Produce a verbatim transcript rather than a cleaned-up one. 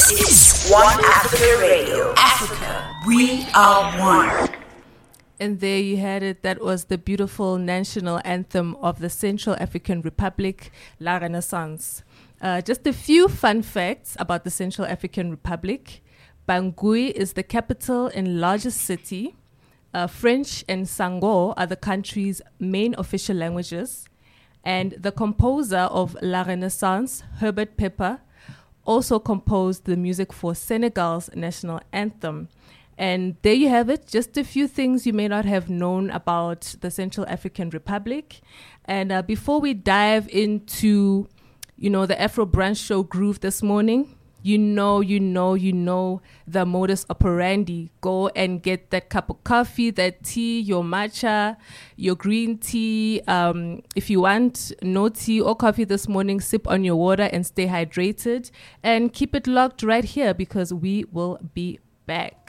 This is One Africa Radio. Africa, we are one. And there you had it. That was the beautiful national anthem of the Central African Republic, La Renaissance. Uh, just a few fun facts about the Central African Republic. Bangui is the capital and largest city. Uh, French and Sango are the country's main official languages. And the composer of La Renaissance, Herbert Pepper, also composed the music for Senegal's national anthem. And there you have it, just a few things you may not have known about the Central African Republic. And uh, before we dive into, you know, the Afro Brunch Show groove this morning, you know, you know, you know the modus operandi. Go and get that cup of coffee, that tea, your matcha, your green tea. Um, if you want no tea or coffee this morning, sip on your water and stay hydrated. And keep it locked right here because we will be back.